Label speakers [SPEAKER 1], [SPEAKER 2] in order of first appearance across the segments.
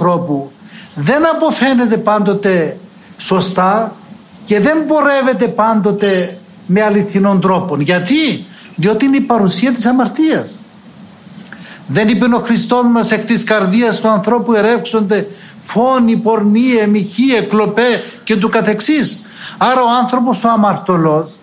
[SPEAKER 1] ανθρώπου δεν αποφαίνεται πάντοτε σωστά και δεν πορεύεται πάντοτε με αληθινών τρόπων. Γιατί? Διότι είναι η παρουσία της αμαρτίας. Δεν είπε ο Χριστός μας, εκ της καρδίας του ανθρώπου ερεύξονται φόνοι, πορνοί, εμιχοί, εκλοπέ και του καθεξής. Άρα ο άνθρωπος ο αμαρτωλός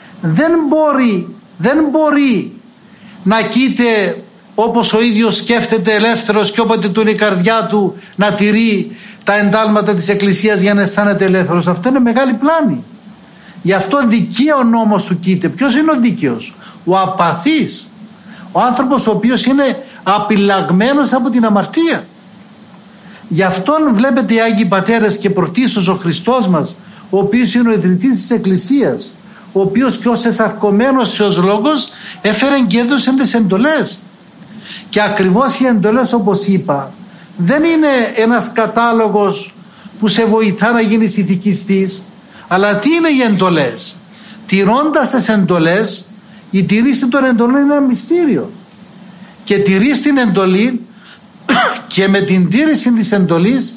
[SPEAKER 1] δεν μπορεί να κοίται όπως ο ίδιος σκέφτεται ελεύθερος και όποτε του είναι η καρδιά του να τηρεί τα εντάλματα της Εκκλησίας για να αισθάνεται ελεύθερος. Αυτό είναι μεγάλη πλάνη. Γι' αυτό δικαίω νόμος σου κοίται. Ποιος είναι ο δίκαιος? Ο απαθής. Ο άνθρωπος ο οποίος είναι απειλαγμένος από την αμαρτία. Γι' αυτόν βλέπετε οι Άγιοι Πατέρες και πρωτίστως ο Χριστός μας, ο οποίος είναι ο ιδρυτής της Εκκλησίας, ο οποίος και ως εσαρκωμένος Θεός Λόγος έφερε και έδωσε τις εντολές. Και ακριβώς οι εντολές, όπως είπα, δεν είναι ένας κατάλογος που σε βοηθά να γίνεις ηθικιστής, αλλά τι είναι οι εντολές? Τηρώντας τις εντολές, η τηρήση των εντολών είναι ένα μυστήριο. Και τηρείς την εντολή και με την τήρηση της εντολής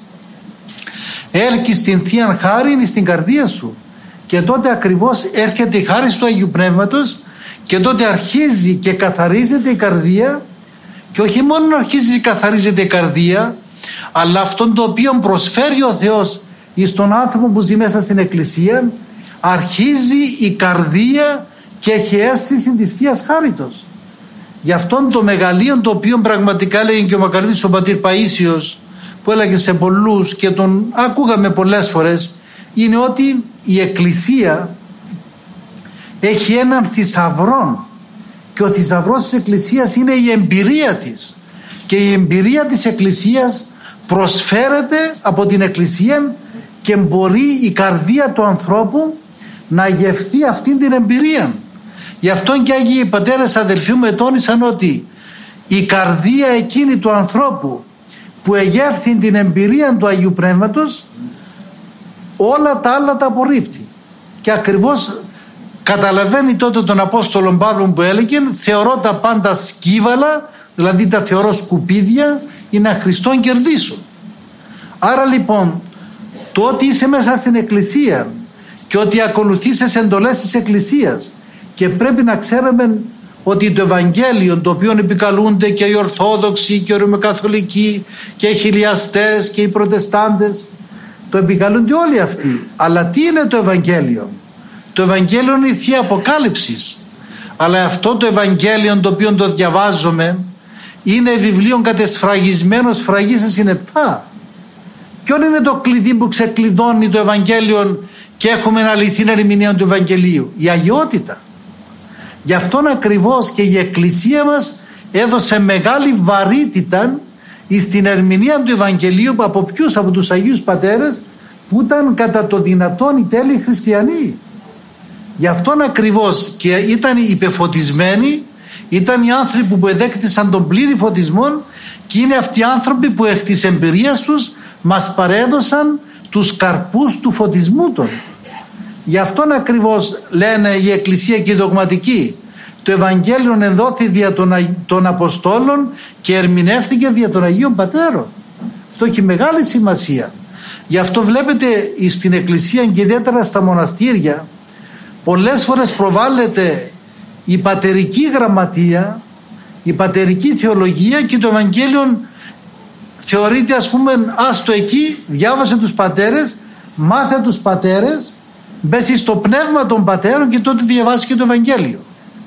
[SPEAKER 1] έλκεις την Θείαν Χάριν στην καρδία σου. Και τότε ακριβώς έρχεται η χάρη του Αγίου Πνεύματος και τότε αρχίζει και καθαρίζεται η καρδία. Και όχι μόνο αρχίζει και καθαρίζεται η καρδία, αλλά αυτόν το οποίο προσφέρει ο Θεός στον άνθρωπο που ζει μέσα στην Εκκλησία, αρχίζει η καρδία και έχει αίσθηση της Θείας Χάριτος. Γι' αυτόν το μεγαλείο το οποίο πραγματικά έλεγε και ο μακαρίτης ο πατήρ Παΐσιος, που έλεγε σε πολλούς και τον ακούγαμε πολλές φορές, είναι ότι η Εκκλησία έχει έναν θησαυρό. Και ο θησαυρός της Εκκλησίας είναι η εμπειρία της. Και η εμπειρία της Εκκλησίας προσφέρεται από την Εκκλησία και μπορεί η καρδία του ανθρώπου να γευτεί αυτή την εμπειρία. Γι' αυτό και Άγιοι Πατέρες αδελφοί μου ετώνησαν ότι η καρδία εκείνη του ανθρώπου που εγεύθει την εμπειρία του Αγίου Πνεύματος, όλα τα άλλα τα απορρίπτει. Και ακριβώς καταλαβαίνει τότε τον Απόστολο Παύλο που έλεγε, θεωρώ τα πάντα σκύβαλα, δηλαδή τα θεωρώ σκουπίδια, ή να Χριστόν κερδίσω. Άρα λοιπόν το ότι είσαι μέσα στην Εκκλησία και ότι ακολουθείς τις εντολές της Εκκλησίας, και πρέπει να ξέρουμε ότι το Ευαγγέλιο, το οποίο επικαλούνται και οι Ορθόδοξοι και οι Ρωμαιοκαθολικοί και οι Χιλιαστές και οι Προτεστάντες, το επικαλούνται όλοι αυτοί. Αλλά τι είναι το Ευαγγέλιο? Το Ευαγγέλιο είναι η Θεία Αποκάλυψη. Αλλά αυτό το Ευαγγέλιο το οποίο το διαβάζουμε είναι βιβλίο κατεσφραγισμένο, σφραγίσες είναι 7. Ποιο είναι το κλειδί που ξεκλειδώνει το Ευαγγέλιο και έχουμε αληθινή ερμηνεία του Ευαγγελίου? Η αγιότητα. Γι' αυτόν ακριβώς και η Εκκλησία μας έδωσε μεγάλη βαρύτητα στην ερμηνεία του Ευαγγελίου. Από ποιους? Από τους Αγίους Πατέρες που ήταν κατά το δυνατόν οι τέλειοι χριστιανοί. Γι' αυτόν ακριβώς και ήταν υπεφωτισμένοι, ήταν οι άνθρωποι που εδέκτησαν τον πλήρη φωτισμό και είναι αυτοί οι άνθρωποι που εκ της εμπειρίας τους μας παρέδωσαν τους καρπούς του φωτισμού των. Γι' αυτόν ακριβώς λένε η Εκκλησία και οι δογματικοί, το Ευαγγέλιο ενδόθη δια των Αποστόλων και ερμηνεύτηκε δια των Αγίων Πατέρων. Αυτό έχει μεγάλη σημασία. Γι' αυτό βλέπετε στην Εκκλησία και ιδιαίτερα στα μοναστήρια πολλές φορές προβάλλεται η πατερική γραμματεία, η πατερική θεολογία και το Ευαγγέλιο θεωρείται, ας πούμε, άστο εκεί, διάβασε τους πατέρες, μάθε τους πατέρες, μπες στο πνεύμα των πατέρων και τότε διαβάσει και το Ευαγγέλιο.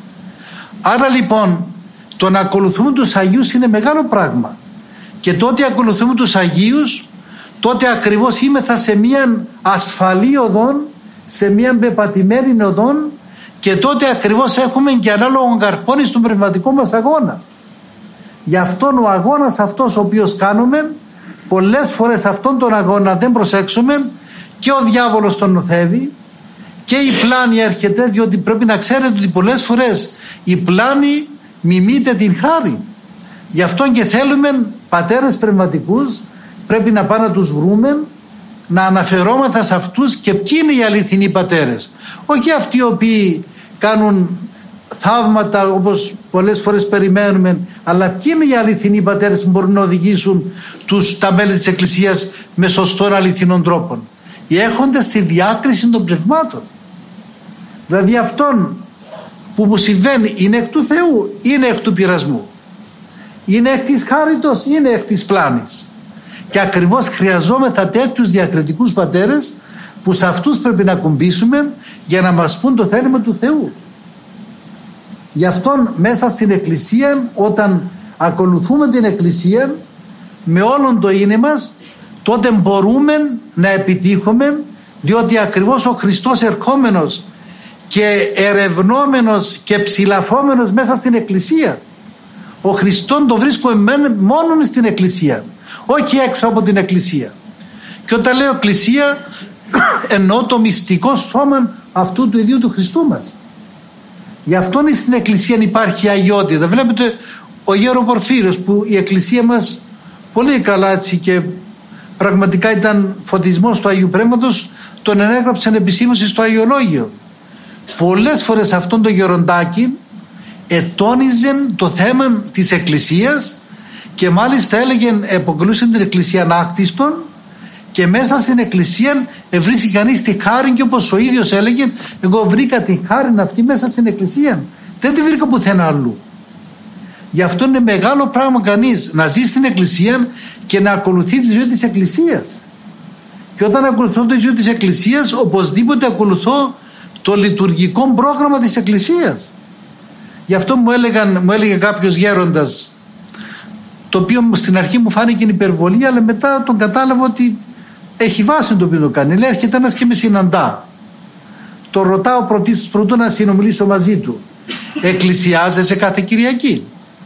[SPEAKER 1] Άρα λοιπόν το να ακολουθούμε τους Αγίους είναι μεγάλο πράγμα, και τότε ακολουθούμε τους Αγίους, τότε ακριβώς είμεθα σε μια ασφαλή οδόν, σε μια πεπατημένη οδόν, και τότε ακριβώς έχουμε και ανάλογο καρπόνι στον πνευματικό μας αγώνα. Γι' αυτόν ο αγώνας αυτός ο οποίος κάνουμε, πολλές φορές αυτόν τον αγώνα δεν προσέξουμε και ο διάβολος τον νοθεύει και η πλάνη έρχεται, διότι πρέπει να ξέρετε ότι πολλές φορές η πλάνη μιμείται την χάρη. Γι' αυτό και θέλουμε πατέρες πνευματικούς, πρέπει να πάμε να τους βρούμε, να αναφερόμαστε σε αυτούς και ποιοι είναι οι αληθινοί πατέρες. Όχι αυτοί οι οποίοι κάνουν θαύματα όπως πολλές φορές περιμένουμε, αλλά ποιοι είναι οι αληθινοί πατέρες που μπορούν να οδηγήσουν τα μέλη της Εκκλησίας με σωστών αληθινών τρόπων? Οι έχοντες στη διάκριση των πνευμάτων. Δηλαδή αυτόν που μου συμβαίνει είναι εκ του Θεού, είναι εκ του πειρασμού, είναι εκ της χάριτος, είναι εκ της πλάνης. Και ακριβώς χρειαζόμεθα τέτοιους διακριτικούς πατέρες που σε αυτούς πρέπει να κουμπίσουμε για να μας πούν το θέλημα του Θεού. Γι' αυτόν μέσα στην Εκκλησία, όταν ακολουθούμε την Εκκλησία με όλον το είναι μας, τότε μπορούμε να επιτύχουμε, διότι ακριβώς ο Χριστός ερχόμενος και ερευνόμενος και ψηλαφόμενος μέσα στην Εκκλησία, ο Χριστόν το βρίσκουμε μόνο στην Εκκλησία, όχι έξω από την Εκκλησία. Και όταν λέω Εκκλησία εννοώ το μυστικό σώμα αυτού του ίδιου του Χριστού μας. Γι' αυτόν στην Εκκλησία υπάρχει αγιότητα. Βλέπετε ο Γέρο Πορφύριος, που η Εκκλησία μας πολύ καλά έτσι και πραγματικά ήταν φωτισμός του Αγίου Πνεύματος, τον ενέγραψαν επισήμωση στο Αγιολόγιο. Πολλές φορές αυτόν το γεροντάκι ετώνιζε το θέμα της Εκκλησίας και μάλιστα έλεγε, αποκαλούσε την Εκκλησία άκτιστον, και μέσα στην Εκκλησία βρίσκει κανείς τη χάρη, και όπως ο ίδιος έλεγε, εγώ βρήκα τη χάρη αυτή μέσα στην Εκκλησία, δεν τη βρήκα πουθενά αλλού. Γι' αυτό είναι μεγάλο πράγμα κανείς να ζει στην Εκκλησία και να ακολουθεί τη ζωή της Εκκλησίας. Και όταν ακολουθώ τη ζωή της Εκκλησίας, οπωσδήποτε ακολουθώ το λειτουργικό πρόγραμμα της Εκκλησίας. Γι' αυτό μου έλεγε κάποιος γέροντας, το οποίο στην αρχή μου φάνηκε υπερβολή, αλλά μετά τον κατάλαβα ότι έχει βάση το οποίο το κάνει. Λέει, έρχεται ένας και με συναντά. Το ρωτάω πρωτού να συνομιλήσω μαζί του, εκκλησιάζεσαι κάθε Κυριακή?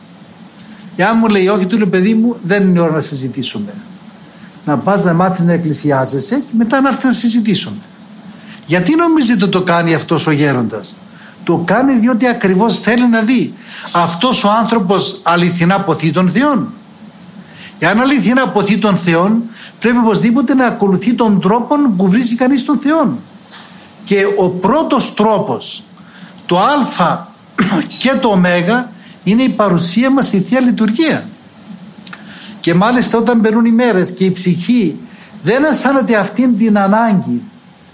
[SPEAKER 1] Εάν μου λέει όχι, του λέω, παιδί μου, δεν είναι ώρα να συζητήσουμε. Να πας να μάθεις να εκκλησιάζεσαι και μετά να έρθει να συζητήσουμε. Γιατί νομίζετε το κάνει αυτός ο γέροντας? Το κάνει διότι ακριβώς θέλει να δει αυτός ο άνθρωπος αληθινά ποθεί τον Θεόν. Εάν αληθινά ποθεί τον Θεόν, πρέπει οπωσδήποτε να ακολουθεί τον τρόπο που βρίσκει κανείς τον Θεόν. Και ο πρώτος τρόπος, το α και το ω, είναι η παρουσία μας στη Θεία Λειτουργία. Και μάλιστα όταν περνούν οι μέρες και η ψυχή δεν αισθάνεται αυτήν την ανάγκη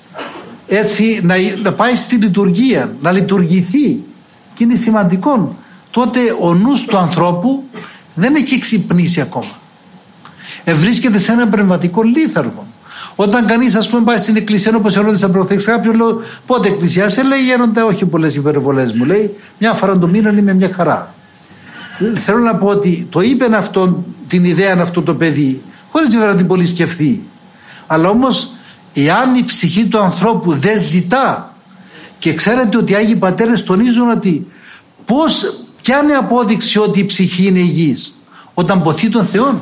[SPEAKER 1] έτσι να πάει στη λειτουργία, να λειτουργηθεί, και είναι σημαντικό, τότε ο νους του ανθρώπου δεν έχει ξυπνήσει ακόμα. Βρίσκεται σε ένα πνευματικό λίθαργο. Όταν κανείς, ας πούμε, πάει στην εκκλησία, όπως ερώτησα προχθές κάποιον, λέω, πότε εκκλησιάσαι? Λέει, γέροντα, όχι πολλές υπερβολές μου. Λέει, μια φορά το μήνα είμαι μια χαρά. Θέλω να πω ότι το είπε την ιδέα αυτό το παιδί, χωρίς βέβαια να την πολύ σκεφτεί. Αλλά όμως, εάν η ψυχή του ανθρώπου δεν ζητά, και ξέρετε ότι οι Άγιοι Πατέρες τονίζουν ότι ποια είναι η απόδειξη ότι η ψυχή είναι υγιής? Όταν ποθεί τον Θεόν.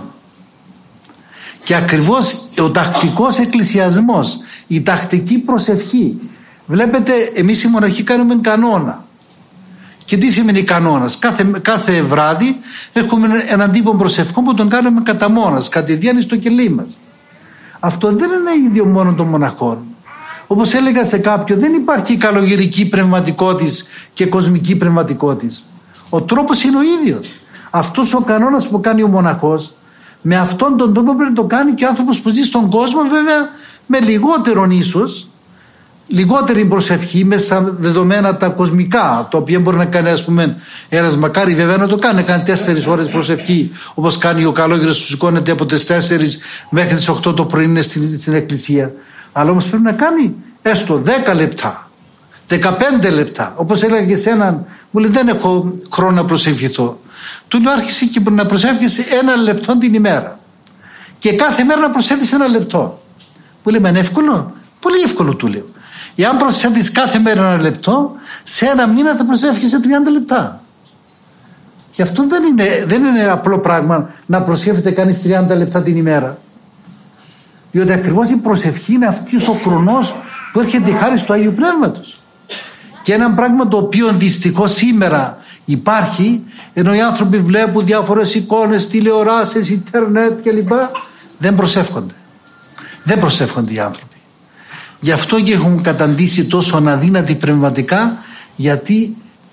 [SPEAKER 1] Και ακριβώς ο τακτικός εκκλησιασμός, η τακτική προσευχή. Βλέπετε, εμείς οι μοναχοί κάνουμε κανόνα. Και τι σημαίνει κανόνας? Κάθε βράδυ έχουμε έναν τύπο προσευχών που τον κάνουμε κατά μόνας, κατηδίαν στο κελί μας. Αυτό δεν είναι ίδιο μόνο των μοναχών. Όπως έλεγα σε κάποιον, δεν υπάρχει καλογερική πνευματικότης και κοσμική πνευματικότης. Ο τρόπος είναι ο ίδιος. Αυτός ο κανόνας που κάνει ο μοναχός, με αυτόν τον τρόπο πρέπει να το κάνει και ο άνθρωπος που ζει στον κόσμο, βέβαια με λιγότερον ίσως, λιγότερη προσευχή μέσα στα δεδομένα τα κοσμικά, τα οποία μπορεί να κάνει, ας πούμε, ένας μακάρι βέβαια να το κάνει 4 ώρες προσευχή, όπως κάνει ο καλόγερος που σηκώνεται από τις 4 μέχρι τις 8 το πρωί είναι στην εκκλησία. Αλλά όμως πρέπει να κάνει έστω 10 λεπτά, 15 λεπτά. Όπως έλεγα και σε έναν, μου λέει, δεν έχω χρόνο να προσευχηθώ. Του λέω, άρχισε και να προσεύχεσαι 1 λεπτό την ημέρα. Και κάθε μέρα να προσεύχεσαι 1 λεπτό. Μου λέει, είναι εύκολο? Πολύ εύκολο, του λέω. Εάν προσεύχεσαι κάθε μέρα 1 λεπτό, σε 1 μήνα θα προσεύχεσαι 30 λεπτά. Και αυτό δεν είναι απλό πράγμα να προσεύχεται κανείς 30 λεπτά την ημέρα. Διότι ακριβώς η προσευχή είναι αυτός ο χρονός που έρχεται η χάρη του Αγίου Πνεύματος. Και ένα πράγμα το οποίο δυστυχώς σήμερα υπάρχει, ενώ οι άνθρωποι βλέπουν διάφορες εικόνες, τηλεοράσεις, ίντερνετ κλπ, δεν προσεύχονται. Δεν προσεύχονται οι άνθρωποι. Γι' αυτό και έχουν καταντήσει τόσο αδύνατοι πνευματικά, γιατί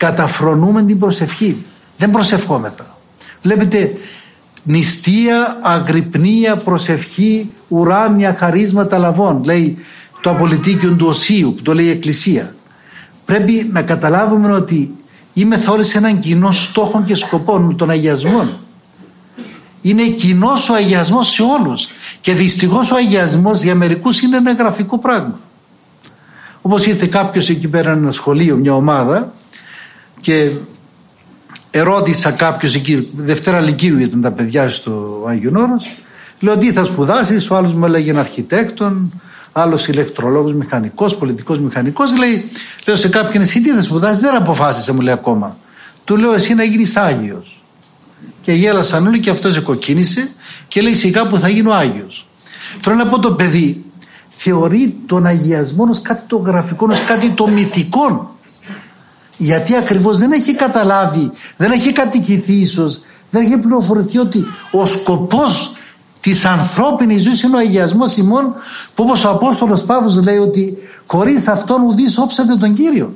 [SPEAKER 1] καταφρονούμε την προσευχή. Δεν προσευχόμεθα. Βλέπετε, νηστεία, αγρυπνία, προσευχή, ουράνια χαρίσματα λαβών, λέει το απολυτίκιο του Οσίου, που το λέει η Εκκλησία. Πρέπει να καταλάβουμε ότι είμαστε όλοι σε έναν κοινό στόχο και σκοπό, των αγιασμών. Είναι κοινός ο αγιασμός σε όλους, και δυστυχώς ο αγιασμός για μερικούς είναι ένα γραφικό πράγμα. Όπως ήρθε κάποιος εκεί πέρα, ένα σχολείο, μια ομάδα, και ερώτησα κάποιος εκεί, Δευτέρα Λυκείου ήταν τα παιδιά στο Άγιον Όρος, λέω τι θα σπουδάσεις, ο άλλος μου έλεγε αρχιτέκτον, άλλος ηλεκτρολόγος, μηχανικός, πολιτικός μηχανικός. Λέω σε κάποιον, εσύ τι θα σπουδάσεις? Δεν αποφάσισα, μου λέει ακόμα. Του λέω, εσύ να γίνεις Άγιος. Και γέλασαν όλοι και αυτός εκοκκίνησε και λέει, σιγά που θα γίνω Άγιος. Τώρα να πω, το παιδί θεωρεί τον αγιασμό ως κάτι το γραφικό, ως κάτι το μυθικό. Γιατί ακριβώς δεν έχει καταλάβει, δεν έχει κατοικηθεί ίσως, δεν έχει πληροφορηθεί ότι ο σκοπός της ανθρώπινης ζωής είναι ο αγιασμός ημών, που όπως ο Απόστολος Παύλος λέει ότι χωρίς αυτόν ουδείς όψατε τον Κύριο.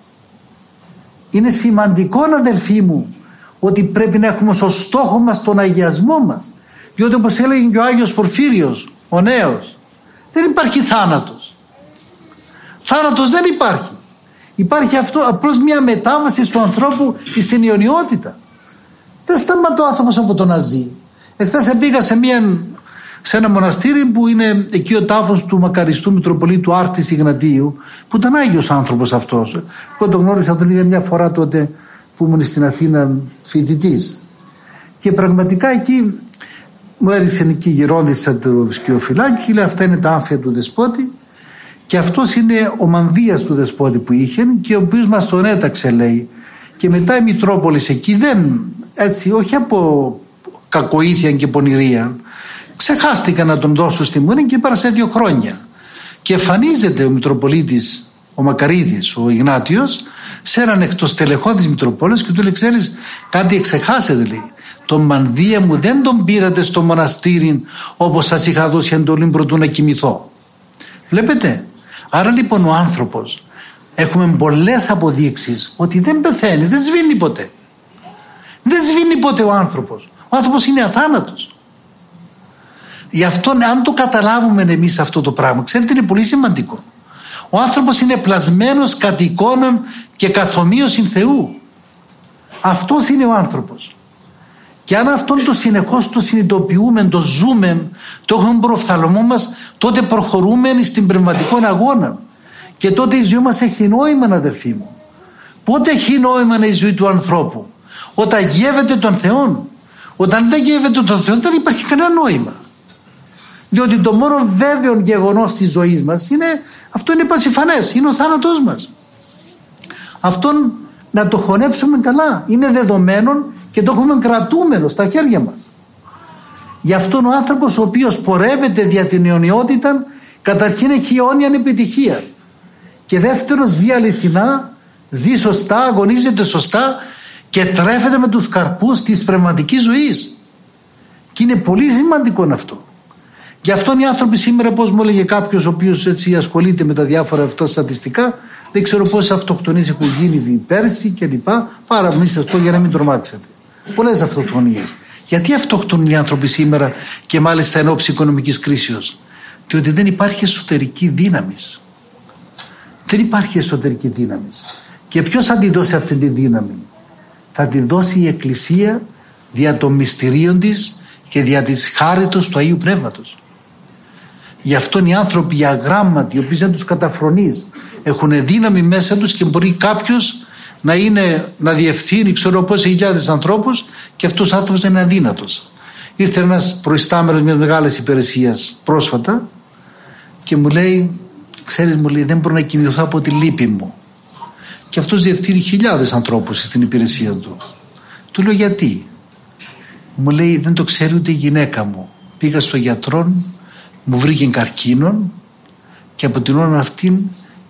[SPEAKER 1] Είναι σημαντικό, αδελφοί μου, ότι πρέπει να έχουμε ως στόχο μας τον αγιασμό μας, διότι όπως έλεγε και ο Άγιος Πορφύριος ο νέος, δεν υπάρχει θάνατος. Θάνατος δεν υπάρχει. Υπάρχει αυτό απλώς μια μετάβαση του ανθρώπου στην αιωνιότητα. Δεν σταματώ ο άνθρωπος από το να ζει. Εχθές πήγα σε ένα μοναστήρι που είναι εκεί ο τάφος του μακαριστού Μητροπολίτου Άρτης Ιγνατίου, που ήταν Άγιος άνθρωπος αυτός. Εγώ τον γνώρισα τον ίδιο μια φορά τότε που ήμουν στην Αθήνα φοιτητής. Και πραγματικά εκεί μου έριξε εκεί γυρόντισσα το σκυλοφυλάκι και λέει, αυτά είναι τα άμφια του Δεσπότη. Και αυτός είναι ο μανδύας του Δεσπότη που είχε και ο οποίος μας τον έταξε, λέει. Και μετά η Μητρόπολης εκεί δεν, έτσι, όχι από κακοήθεια και πονηρία, ξεχάστηκαν να τον δώσουν στη Μούνη και πέρασε 2 χρόνια. Και εμφανίζεται ο Μητροπολίτης, ο Μακαρίτης, ο Ιγνάτιος, σε έναν εκτοστελεχό της Μητροπόλης και του λέει, ξέρεις, κάτι ξεχάσετε, λέει. Τον μανδύα μου δεν τον πήρατε στο μοναστήρι όπως σας είχα δώσει εντολή προτού να κοιμηθώ. Βλέπετε. Άρα λοιπόν ο άνθρωπος, έχουμε πολλές αποδείξεις ότι δεν πεθαίνει, δεν σβήνει ποτέ. Δεν σβήνει ποτέ ο άνθρωπος. Ο άνθρωπος είναι αθάνατος. Γι' αυτό αν το καταλάβουμε εμείς αυτό το πράγμα, ξέρετε, είναι πολύ σημαντικό. Ο άνθρωπος είναι πλασμένος κατ' εικόναν και καθομοίωσιν Θεού. Αυτός είναι ο άνθρωπος. Και αν αυτόν το συνεχώς το συνειδητοποιούμε, το ζούμε, το έχουμε προφθαλμό μας, τότε προχωρούμε στην πνευματικό αγώνα. Και τότε η ζωή μας έχει νόημα, αδερφοί μου. Πότε έχει νόημα η ζωή του ανθρώπου? Όταν γεύεται τον Θεό. Όταν δεν γεύεται τον Θεό δεν υπάρχει κανένα νόημα. Διότι το μόνο βέβαιο γεγονός της ζωής μας είναι, αυτό είναι πασιφανές, είναι ο θάνατός μας. Αυτόν να το χωνέψουμε καλά. Είναι δεδομένο και το έχουμε κρατούμενο στα χέρια μας. Γι' αυτόν ο άνθρωπος ο οποίος πορεύεται δια την αιωνιότητα, καταρχήν έχει αιώνια επιτυχία. Και δεύτερον, ζει αληθινά, ζει σωστά, αγωνίζεται σωστά και τρέφεται με τους καρπούς της πνευματικής ζωής. Και είναι πολύ σημαντικό αυτό. Γι' αυτόν οι άνθρωποι σήμερα, πώς μου έλεγε κάποιος ο οποίος έτσι ασχολείται με τα διάφορα αυτά στατιστικά, δεν ξέρω πόσες αυτοκτονίες έχουν γίνει πέρσι και λοιπά. Πάρα μην σας πω για να μην τρομάξετε. Πολλές αυτοκτονίες. Γιατί αυτοκτονούν οι άνθρωποι σήμερα και μάλιστα εν ώψη οικονομικής κρίσεως? Διότι δεν υπάρχει εσωτερική δύναμη. Δεν υπάρχει εσωτερική δύναμη. Και ποιος θα τη δώσει αυτή τη δύναμη? Θα τη δώσει η Εκκλησία δια των μυστηρίων της και δια της χάριτος του Αγίου Πνεύματος. Γι' αυτόν οι άνθρωποι οι αγράμματοι, οι οποίοι δεν τους καταφρονείς, έχουν δύναμη μέσα τους και μπορεί κάποιος να διευθύνει ξέρω πόσες χιλιάδες ανθρώπους και αυτός ο άνθρωπος είναι αδύνατος. Ήρθε ένας προϊστάμενος μιας μεγάλης υπηρεσίας πρόσφατα και μου λέει, ξέρεις, μου λέει, δεν μπορώ να κοιμηθώ από τη λύπη μου. Και αυτός διευθύνει χιλιάδες ανθρώπους στην υπηρεσία του. Του λέω, γιατί? Μου λέει, δεν το ξέρει ούτε η γυναίκα μου. Πήγα στο γιατρό, μου βρήκε καρκίνο και από την ώρα αυτή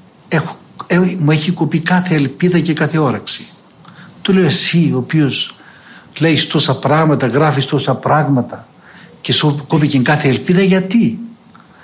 [SPEAKER 1] μου έχει κοπεί κάθε ελπίδα και κάθε όραξη. Του λέω, εσύ ο οποίος λέεις τόσα πράγματα, γράφεις τόσα πράγματα και σου κόβει και κάθε ελπίδα, γιατί?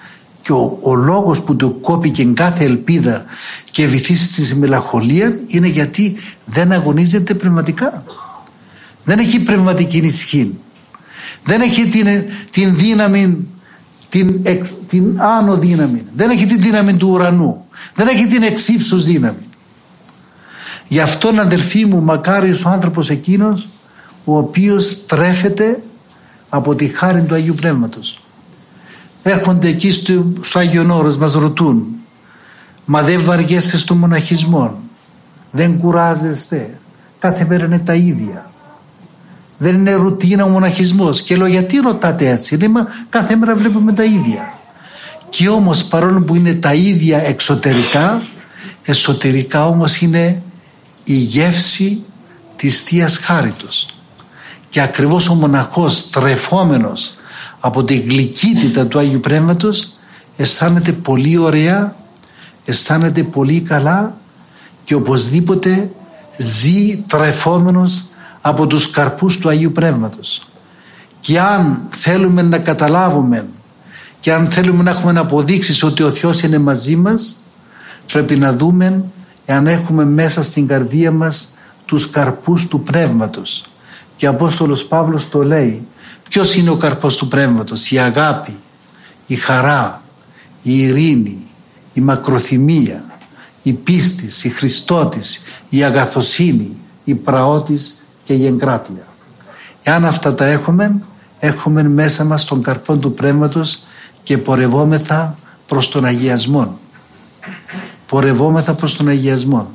[SPEAKER 1] Και ο λόγος που του κόπηκε κάθε ελπίδα και βυθίσει στη μελαγχολία είναι γιατί δεν αγωνίζεται πνευματικά. Δεν έχει πνευματική ισχύ. Δεν έχει την δύναμη, την άνω δύναμη. Δεν έχει την δύναμη του ουρανού. Δεν έχει την εξύψους δύναμη. Γι' αυτόν, αδελφοί μου, μακάριος ο άνθρωπος εκείνος ο οποίος τρέφεται από τη χάρη του Αγίου Πνεύματος. Έρχονται εκεί στο Άγιον Όρος, μας ρωτούν, μα δεν βαριέσαι στο μοναχισμό, δεν κουράζεστε, κάθε μέρα είναι τα ίδια, δεν είναι ρουτίνα ο μοναχισμός? Και λέω, γιατί ρωτάτε έτσι? Λέει, μα κάθε μέρα βλέπουμε τα ίδια. Και όμως, παρόλο που είναι τα ίδια εξωτερικά, εσωτερικά όμως είναι η γεύση της Θείας Χάριτος. Και ακριβώς ο μοναχός, τρεφόμενος από τη γλυκύτητα του Άγιου Πνεύματος, αισθάνεται πολύ ωραία, αισθάνεται πολύ καλά και οπωσδήποτε ζει τρεφόμενος από τους καρπούς του Αγίου Πνεύματος. Και αν θέλουμε να καταλάβουμε και αν θέλουμε να έχουμε αποδείξεις ότι ο Θεός είναι μαζί μας, πρέπει να δούμε εάν έχουμε μέσα στην καρδία μας τους καρπούς του Πνεύματος. Και ο Απόστολος Παύλος το λέει. Ποιος είναι ο καρπός του Πνεύματος? Η αγάπη, η χαρά, η ειρήνη, η μακροθυμία, η πίστης, η χριστότης, η αγαθοσύνη, η πραότης και η εγκράτεια. Εάν αυτά τα έχουμε μέσα μας τον καρπό του Πνεύματος και πορευόμεθα προς τον αγιασμό. Πορευόμεθα προς τον αγιασμό.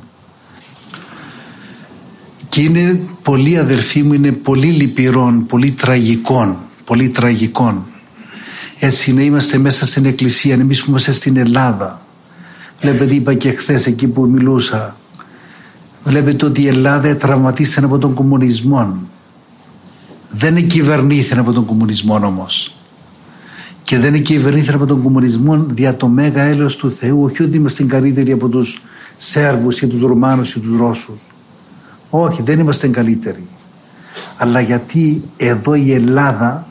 [SPEAKER 1] Και είναι πολύ, αδελφοί μου, είναι πολύ λυπηρόν, πολύ τραγικών. Έτσι είναι, είμαστε μέσα στην Εκκλησία, εμείς που είμαστε στην Ελλάδα. Βλέπετε, είπα και χθες εκεί που μιλούσα, βλέπετε ότι η Ελλάδα τραυματίστηκε από τον κομμουνισμό. Δεν κυβερνήθηκε από τον κομμουνισμό όμως. Και δεν κυβερνήθηκε από τον κομμουνισμό δια το μέγα έλεος του Θεού. Όχι ότι είμαστε καλύτεροι από τους Σέρβους ή τους Ρουμάνους ή τους Ρώσους. Όχι, δεν είμαστε καλύτεροι. Αλλά γιατί εδώ η Ελλάδα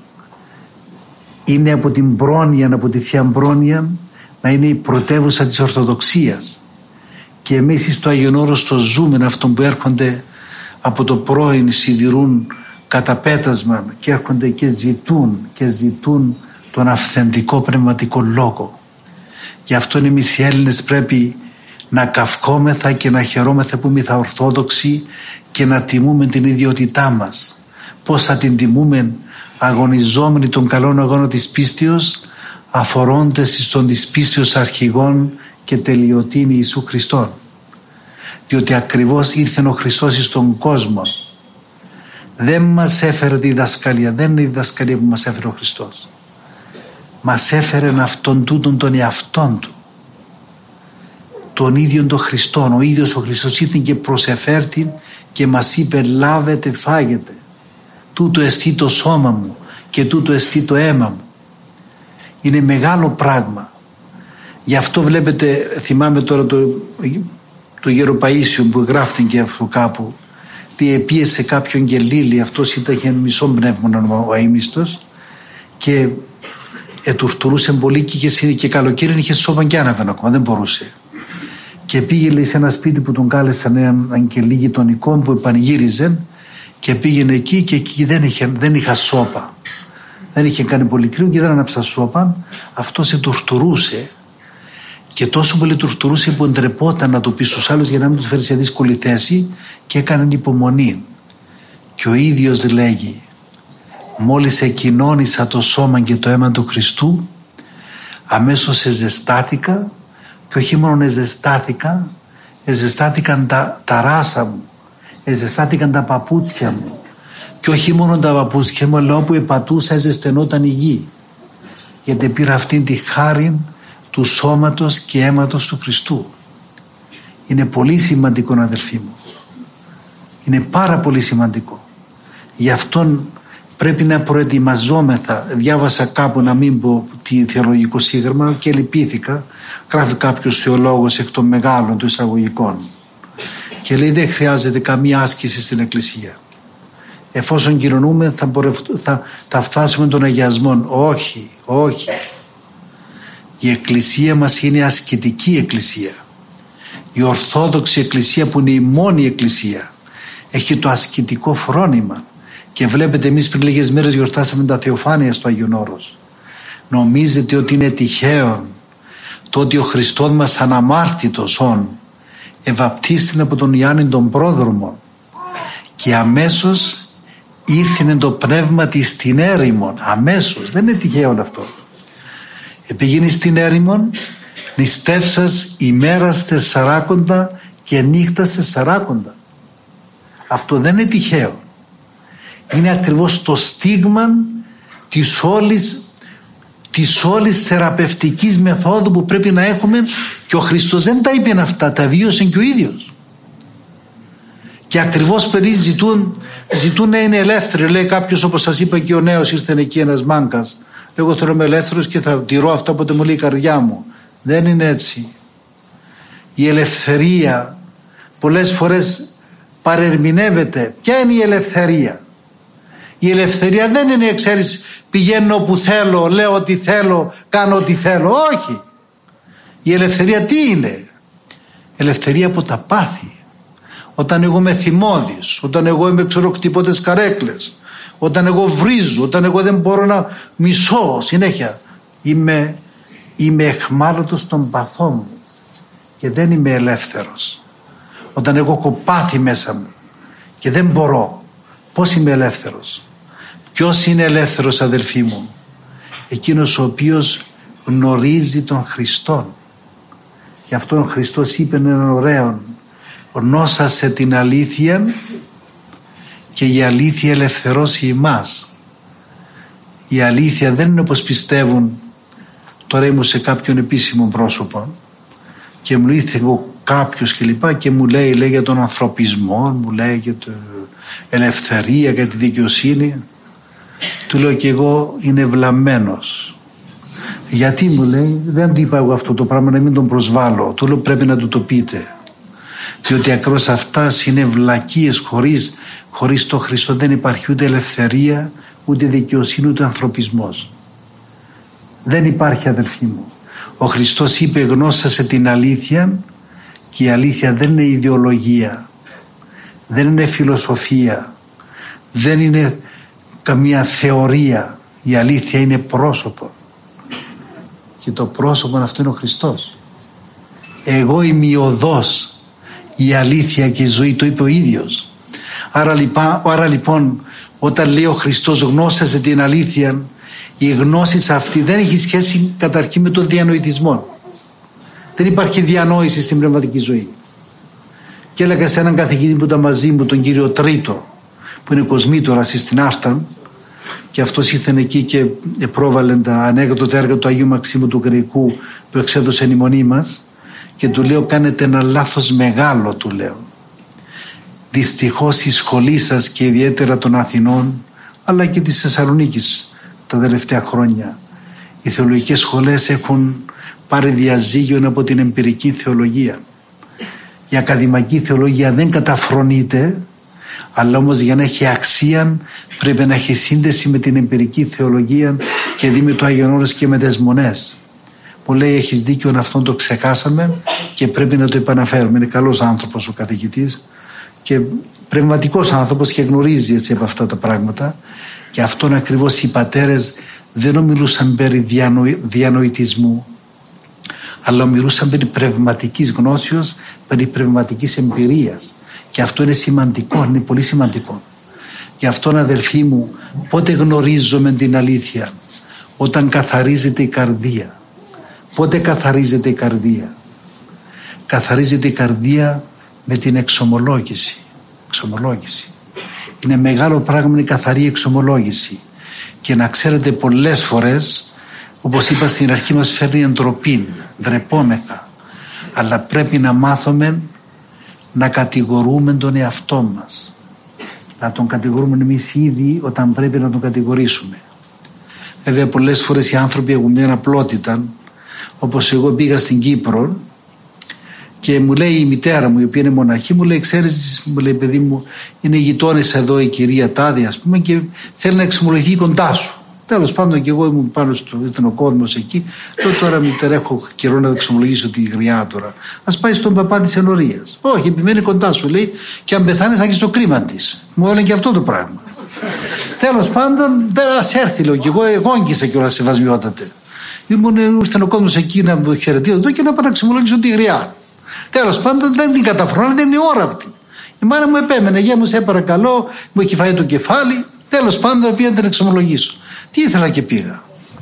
[SPEAKER 1] είναι από την πρόνοια, από τη Θεία Πρόνοια, να είναι η πρωτεύουσα της Ορθοδοξίας. Και εμείς στο Άγιον Όρος το ζούμε αυτόν που έρχονται από το πρώην σιδηρούν καταπέτασμα και έρχονται και ζητούν τον αυθεντικό πνευματικό λόγο. Γι' αυτό εμείς οι Έλληνες πρέπει να καυκόμεθα και να χαιρόμεθα που είμαστε ορθόδοξοι και να τιμούμε την ιδιότητά μας. Πώς θα την τιμούμε? Αγωνιζόμενοι τον καλόν αγώνα της πίστεως, αφορώντας στον της πίστεως αρχηγών και τελειωτήν Ιησού Χριστόν. Διότι ακριβώς ήρθε ο Χριστός στον κόσμο. Δεν μας έφερε τη διδασκαλία, δεν είναι η διδασκαλία που μας έφερε ο Χριστός. Μας έφερε αυτόν τούτον τον εαυτόν του, τον ίδιον τον Χριστόν. Ο ίδιος ο Χριστός ήρθε και προσεφέρθη και μας είπε, λάβετε, φάγετε, τούτο εστί το σώμα μου και τούτο εστί το αίμα μου. Είναι μεγάλο πράγμα. Γι' αυτό βλέπετε, θυμάμαι τώρα το Γέρο Παΐσιο που γράφτηκε αυτό κάπου, ότι πίεσε κάποιον γελίλη, αυτός ήταν μισό πνεύμα ο αείμνηστος και ετουρτουρούσε πολύ και καλοκαίρι είχε σώμα και άναβεν ακόμα, δεν μπορούσε. Και πήγε, λέει, σε ένα σπίτι που τον κάλεσαν έναν αγγελί γειτονικών που επανηγύριζε και πήγαινε εκεί και εκεί δεν είχα σώπα. Δεν είχε κάνει πολύ κρύο και δεν άναψα σώπα. Αυτό σε τουρτουρούσε και τόσο πολύ τουρτουρούσε που ντρεπόταν να το πει στους άλλους για να μην τους φέρει σε δύσκολη θέση και έκανε υπομονή. Και ο ίδιος λέγει, μόλις εκοινώνησα το σώμα και το αίμα του Χριστού, αμέσως εζεστάθηκα. Και όχι μόνο εζεστάθηκαν τα ράσα μου, εζεστάθηκαν τα παπούτσια μου. Και όχι μόνο τα παπούτσια μου, αλλά όπου επατούσα εζεσθενόταν η γη. Γιατί πήρα αυτήν τη χάρη του σώματος και αίματος του Χριστού. Είναι πολύ σημαντικό, αδελφοί μου. Είναι πάρα πολύ σημαντικό. Γι' αυτόν πρέπει να προετοιμαζόμεθα. Διάβασα κάπου, να μην πω τι θεολογικό σύγγραμμα, και λυπήθηκα. Γράφει κάποιος θεολόγος εκ των μεγάλων του εισαγωγικών και λέει, δεν χρειάζεται καμία άσκηση στην Εκκλησία. Εφόσον κοινωνούμε θα φτάσουμε τον αγιασμό. Όχι. Η εκκλησία μας είναι ασκητική εκκλησία. Η Ορθόδοξη εκκλησία, που είναι η μόνη εκκλησία, έχει το ασκητικό φρόνημα. Και βλέπετε, εμείς πριν λίγες μέρες γιορτάσαμε τα Θεοφάνεια στο Άγιον Όρος. Νομίζετε ότι είναι τυχαίο το ότι ο Χριστός μας αναμάρτητος ευαπτίστην από τον Ιωάννη τον πρόδρομο και αμέσως ήρθινε το πνεύμα της στην έρημον? Αμέσως, δεν είναι τυχαίο αυτό. Επήγαινε στην έρημον, νηστεύσας ημέρας τεσσαράκοντα και νύχτας τεσσαράκοντα. Αυτό δεν είναι τυχαίο. Είναι ακριβώς το στίγμα της όλης θεραπευτικής μεθόδου που πρέπει να έχουμε, και ο Χριστός δεν τα είπε αυτά, τα βίωσε και ο ίδιος. Και ακριβώς περί ζητούν να είναι ελεύθεροι. Λέει κάποιος, όπως σας είπα και ο νέος, ήρθε εκεί ένας μάγκας, εγώ θέλω να είμαι ελεύθερος και θα τηρώ αυτά που μου λέει η καρδιά μου. Δεν είναι έτσι. Η ελευθερία πολλές φορές παρερμηνεύεται. Ποια είναι η ελευθερία? Η ελευθερία δεν είναι, ξέρεις, πηγαίνω όπου θέλω, λέω ό,τι θέλω, κάνω ό,τι θέλω. Όχι. Η ελευθερία τι είναι? Ελευθερία από τα πάθη. Όταν εγώ είμαι θυμώδης, όταν εγώ είμαι ξεροκτυπώτες καρέκλες, όταν εγώ βρίζω, όταν εγώ δεν μπορώ να μισώ συνέχεια, είμαι εχμάλωτος των παθών μου και δεν είμαι ελεύθερος. Όταν εγώ έχω πάθη μέσα μου και δεν μπορώ, πώς είμαι ελεύθερος? Ποιος είναι ελεύθερος, αδελφοί μου? Εκείνος ο οποίος γνωρίζει τον Χριστόν. Γι' αυτό ο Χριστός είπε έναν ωραίο: γνώσασε την αλήθεια και η αλήθεια ελευθερώσει εμάς. Η αλήθεια δεν είναι όπως πιστεύουν. Τώρα ήμουν σε κάποιον επίσημο πρόσωπο και μου ήρθε κάποιος και μου λέει για τον ανθρωπισμό, μου λέει για την ελευθερία, για τη δικαιοσύνη. Του λέω και εγώ, είναι βλαμμένος. Γιατί? Μου λέει, δεν του είπα εγώ αυτό το πράγμα να μην τον προσβάλλω. Του λέω, πρέπει να του το πείτε. Διότι ακριβώς αυτά είναι βλακίες. Χωρίς τον Χριστό δεν υπάρχει ούτε ελευθερία, ούτε δικαιοσύνη, ούτε ανθρωπισμός. Δεν υπάρχει, αδελφοί μου. Ο Χριστός είπε, γνώσασε την αλήθεια, και η αλήθεια δεν είναι ιδεολογία, δεν είναι φιλοσοφία, δεν είναι καμία θεωρία. Η αλήθεια είναι πρόσωπο, και το πρόσωπο αυτό είναι ο Χριστός. Εγώ είμαι η οδός, η αλήθεια και η ζωή, το είπε ο ίδιος. Άρα λοιπόν όταν λέει ο Χριστός γνώσασε την αλήθεια, η γνώση αυτή δεν έχει σχέση καταρχήν με τον διανοητισμό. Δεν υπάρχει διανόηση στην πνευματική ζωή. Και έλεγα σε έναν καθηγητή που ήταν μαζί μου, τον κύριο Τρίτο, που είναι κοσμήτορας στην Άρταν, και αυτός ήρθε εκεί και πρόβαλε τα ανέκδοτα έργα του Αγίου Μαξίμου του Γρηγικού που εξέδωσε η μονή μας, και του λέω, κάνετε ένα λάθος μεγάλο, του λέω. Δυστυχώς η σχολή σας, και ιδιαίτερα των Αθηνών αλλά και της Θεσσαλονίκης τα τελευταία χρόνια, οι θεολογικές σχολές έχουν πάρει διαζύγιο από την εμπειρική θεολογία. Η ακαδημαϊκή θεολογία δεν καταφρονείται, αλλά όμως για να έχει αξία πρέπει να έχει σύνδεση με την εμπειρική θεολογία, και δει με το Άγιον Όρος και με τις μονές. Μου λέει, έχεις δίκιο, αυτόν το ξεχάσαμε και πρέπει να το επαναφέρουμε. Είναι καλός άνθρωπος ο καθηγητής και πνευματικός άνθρωπος και γνωρίζει έτσι από αυτά τα πράγματα, και αυτόν ακριβώς οι πατέρες δεν μιλούσαν περί διανοητισμού, αλλά μιλούσαν περί πνευματικής γνώσεως, περί πνευματικής εμπειρίας, και αυτό είναι σημαντικό, είναι πολύ σημαντικό. Γι' αυτό, αδελφοί μου, πότε γνωρίζουμε την αλήθεια? Όταν καθαρίζεται η καρδία. Πότε καθαρίζεται η καρδία? Καθαρίζεται η καρδία με την εξομολόγηση. Είναι μεγάλο πράγμα η καθαρή εξομολόγηση, και να ξέρετε, πολλές φορές, όπως είπα στην αρχή, μας φέρνει εντροπή, ντρεπόμεθα, αλλά πρέπει να μάθουμε να κατηγορούμε τον εαυτό μας, να τον κατηγορούμε εμείς ήδη όταν πρέπει να τον κατηγορήσουμε. Βέβαια πολλές φορές οι άνθρωποι έχουν μια απλότητα, όπως εγώ πήγα στην Κύπρο και μου λέει η μητέρα μου, η οποία είναι μοναχή, μου λέει, ξέρεις, μου λέει, παιδί μου, είναι γειτόνισσα εδώ η κυρία Τάδη, ας πούμε, και θέλει να εξομολογηθεί κοντά σου. Τέλος πάντων και εγώ ήμουν πάνω ήταν ο κόσμος εκεί. Λέω τώρα μητέρα έχω καιρό να εξομολογήσω τη γριά τώρα. Ας πάει στον παπά της ενορίας. Όχι, επιμένει κοντά σου λέει και αν πεθάνει θα έχει το κρίμα της. Μου έλεγε και αυτό το πράγμα. Τέλος πάντων ας έρθει λέω και εγώ εγόγγισα κιόλας σεβασμιότατε. Ήρθε ο κόσμος εκεί να μου χαιρετήσω εδώ και να πάω να εξομολογήσω τη γριά. Τέλος πάντων δεν την καταφρόνω, δεν είναι η ώρα αυτή. Η μάνα μου επέμενε, γεια μου σε παρακαλώ, μου έχει φάει το κεφάλι. Τέλος πάντων πήγα να την εξομολογήσω. Τι ήθελα και πήγα.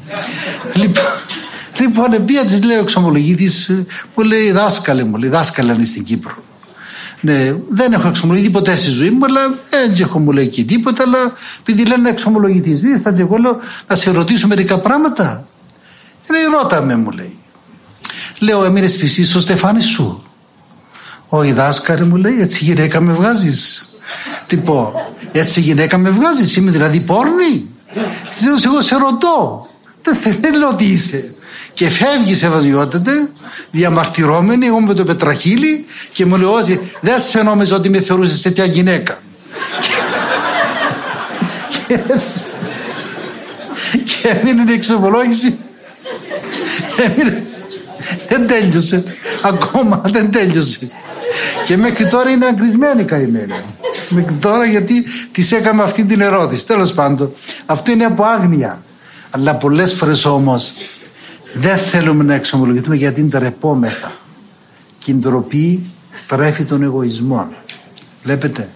[SPEAKER 1] Λοιπόν πήγα της λέω εξομολογήτης, μου λέει δάσκαλε μου, λέει δάσκαλα είναι στην Κύπρο. Ναι, δεν έχω εξομολογηθεί ποτέ στη ζωή μου, αλλά δεν έχω μου λέει και τίποτα, αλλά επειδή λένε εξομολογητής, ήρθα και εγώ λέω να σε ρωτήσω μερικά πράγματα. Λέει ρώτα μου λέει. Λέω έμεινες φυσί στο στεφάνι σου. Όχι δάσκαλε μου λέει, έτσι γυναίκα με βγάζεις. Τι πω, έτσι γυναίκα με βγάζεις, είμαι δηλαδή πόρνη. Εγώ σε ρωτώ, δεν λέω τι είσαι. Και φεύγει σεβασμιότατε, διαμαρτυρώμενη, εγώ με το πετραχύλι και μου λέει όχι, δεν σε νόμιζα ότι με θεωρούσες τέτοια γυναίκα. Και έμεινε η εξομολόγηση. Δεν τέλειωσε. Ακόμα δεν τέλειωσε. Και μέχρι τώρα είναι αγκρισμένη καημένη. Μέχρι τώρα γιατί της έκαμε αυτή την ερώτηση. Τέλος πάντων, αυτό είναι από άγνοια. Αλλά πολλές φορές όμως δεν θέλουμε να εξομολογηθούμε γιατί είναι τρεπόμεθα. Και η ντροπή τρέφει τον εγωισμό. Βλέπετε,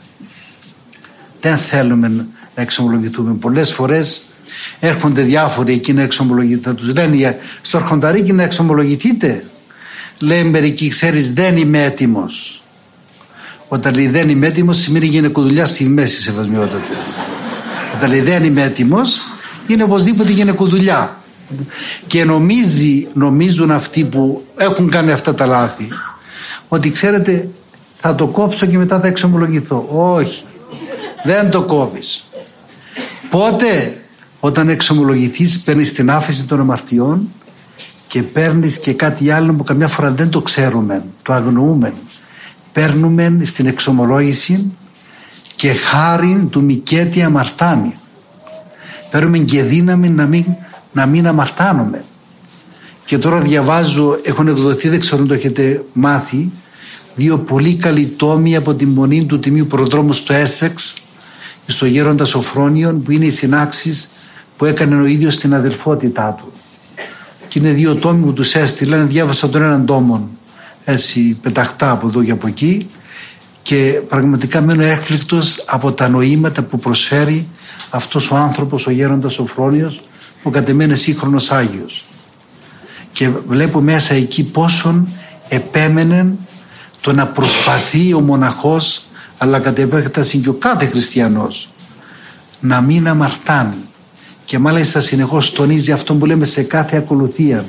[SPEAKER 1] δεν θέλουμε να εξομολογηθούμε. Πολλές φορές έρχονται διάφοροι εκεί να εξομολογηθούν. Θα τους λένε στο αρχονταρίκι να εξομολογηθείτε. Λέει μερικοί, ξέρεις δεν είμαι έτοιμος. Όταν λέει δεν είμαι έτοιμος σημαίνει γυναικοδουλειά στη μέση σεβασμιότατε. Όταν λέει δεν είμαι έτοιμος είναι οπωσδήποτε γυναικοδουλειά. Και νομίζουν αυτοί που έχουν κάνει αυτά τα λάθη ότι ξέρετε θα το κόψω και μετά θα εξομολογηθώ. Όχι, δεν το κόβεις. Πότε? Όταν εξομολογηθείς παίρνεις την άφεση των αμαρτιών και παίρνεις και κάτι άλλο που καμιά φορά δεν το ξέρουμε, το αγνοούμε. Παίρνουμε στην εξομολόγηση και χάριν του Μικέτη αμαρτάνει. Παίρνουμε και δύναμη να μην αμαρτάνουμε. Και τώρα διαβάζω, έχουν εκδοθεί, δεν ξέρω αν το έχετε μάθει, 2 πολύ καλοί τόμοι από τη Μονή του Τιμίου Προδρόμου στο Έσεξ, στο Γέροντα Σοφρόνιον, που είναι οι συνάξεις που έκανε ο ίδιος στην αδελφότητά του. Και είναι 2 τόμοι που τους έστειλαν, διάβασα τον έναν τόμο έτσι πεταχτά από εδώ και από εκεί και πραγματικά μένω έκπληκτος από τα νοήματα που προσφέρει αυτός ο άνθρωπος, ο Γέροντας Σοφρόνιος, που κατ' εμένα είναι σύγχρονος Άγιος. Και βλέπω μέσα εκεί πόσον επέμενε το να προσπαθεί ο μοναχός, αλλά κατ' επέκταση και ο κάθε χριστιανός, να μην αμαρτάνει. Και μάλιστα συνεχώς τονίζει αυτό που λέμε σε κάθε ακολουθία.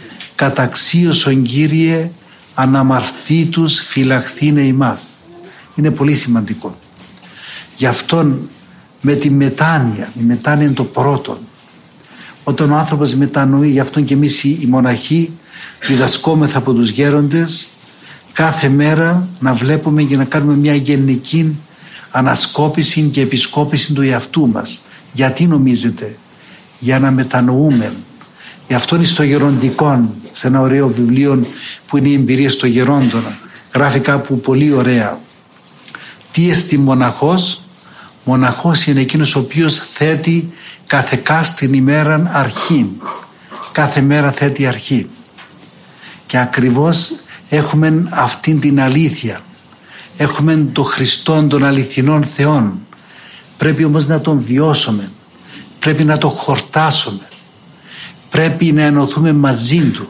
[SPEAKER 1] Καταξίωσον Κύριε αναμαρτήτους φυλαχθήνε ημάς. Είναι πολύ σημαντικό. Γι' αυτόν με τη μετάνοια, η μετάνοια είναι το πρώτο. Όταν ο άνθρωπος μετανοεί, γι' αυτόν και εμείς οι μοναχοί διδασκόμεθα από τους γέροντες κάθε μέρα να βλέπουμε και να κάνουμε μια γενική ανασκόπηση και επισκόπηση του εαυτού μας. Γιατί νομίζετε? Για να μετανοούμε. Γι' αυτό είναι στο Γεροντικό, σε ένα ωραίο βιβλίο που είναι η εμπειρία των γερόντων, γράφει κάπου πολύ ωραία. Τι εστί μοναχός? Μοναχός είναι εκείνος ο οποίος θέτει κάθε κάστην ημέραν αρχή. Κάθε μέρα θέτει αρχή. Και ακριβώς έχουμε αυτήν την αλήθεια. Έχουμε τον Χριστόν των αληθινών Θεών. Πρέπει όμως να τον βιώσουμε. Πρέπει να τον χορτάσουμε. Πρέπει να ενωθούμε μαζί του.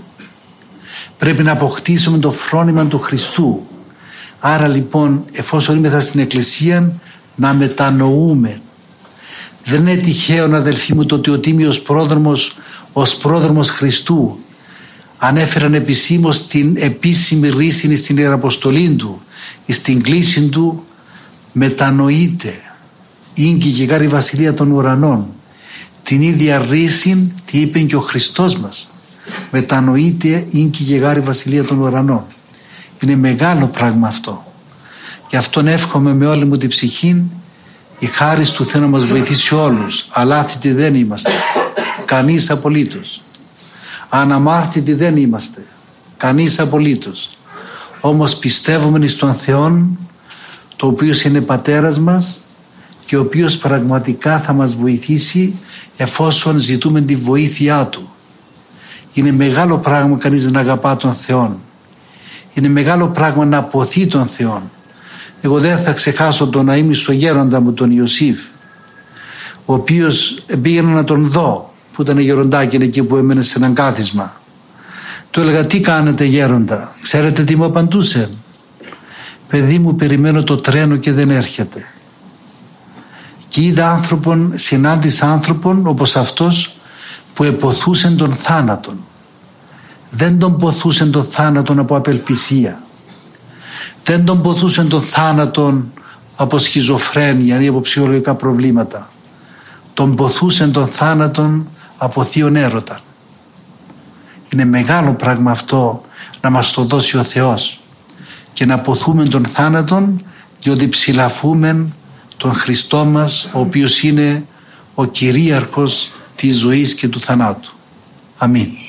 [SPEAKER 1] Πρέπει να αποκτήσουμε το φρόνημα του Χριστού. Άρα λοιπόν, εφόσον είμαστε στην Εκκλησία, να μετανοούμε. Δεν είναι τυχαίο, αδελφοί μου, το ότι ο Τίμιος Πρόδρομος ως Πρόδρομος Χριστού ανέφεραν επισήμως την επίσημη ρίση στην Ιεραποστολή του, στην κλίση του, μετανοείται. Ίνκη γιγάρη βασιλεία των ουρανών. Την ίδια ρίση τι είπε και ο Χριστός μας. Μετανοείται ίνκη γιγάρη βασιλεία των ουρανών. Είναι μεγάλο πράγμα αυτό. Γι' αυτόν εύχομαι με όλη μου την ψυχή η χάρις του Θεού να μας βοηθήσει όλους. Αλάθητοι δεν είμαστε. Κανείς απολύτως. Αναμάρτητοι δεν είμαστε. Κανείς απολύτως. Όμως πιστεύουμε στον Θεόν, το οποίος είναι πατέρας μας και ο οποίος πραγματικά θα μας βοηθήσει εφόσον ζητούμε τη βοήθειά Του. Είναι μεγάλο πράγμα κανείς να αγαπά τον Θεόν. Είναι μεγάλο πράγμα να αποθεί τον Θεόν. Εγώ δεν θα ξεχάσω τον αείμνηστο γέροντα μου, τον Ιωσήφ, ο οποίος πήγαινα να τον δω, που ήταν γεροντάκι εκεί που έμενε σε έναν κάθισμα. Του έλεγα, τι κάνετε γέροντα? Ξέρετε τι μου απαντούσε? Παιδί μου, περιμένω το τρένο και δεν έρχεται. Και είδα άνθρωπον, συνάντησα άνθρωπον όπως αυτός που εποθούσεν τον θάνατον. Δεν τον ποθούσεν τον θάνατον από απελπισία. Δεν τον ποθούσεν τον θάνατον από σχιζοφρένεια ή από ψυχολογικά προβλήματα. Τον ποθούσεν τον θάνατον από θείον έρωτα. Είναι μεγάλο πράγμα αυτό να μας το δώσει ο Θεός και να ποθούμε τον θάνατον, διότι ψηλαφούμε τον Χριστό μας, ο οποίος είναι ο κυρίαρχος της ζωής και του θανάτου. Αμήν.